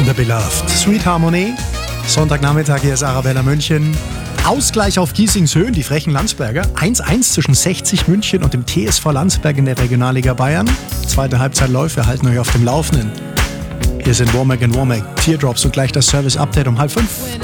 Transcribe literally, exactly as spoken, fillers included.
The Beloved. Sweet Harmony. Sonntagnachmittag, hier ist Arabella München. Ausgleich auf Giesingshöhen, die frechen Landsberger. eins eins zwischen sechzig München und dem T S V Landsberg in der Regionalliga Bayern. Zweite Halbzeit läuft, wir halten euch auf dem Laufenden. Hier sind Womack and Womack, Teardrops und gleich das Service-Update um halb fünf.